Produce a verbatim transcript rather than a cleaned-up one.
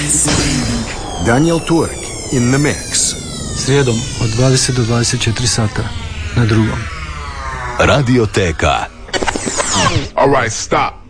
Daniel Turk in the mix. Srijedom od dvadeset do dvadeset četiri sata na Drugom. Radioteka. All right, stop.